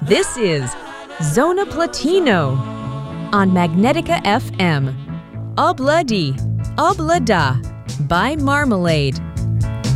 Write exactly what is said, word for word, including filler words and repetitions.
This is Zona Platino on Magnetica F M. Obla di, Obla da by Marmalade.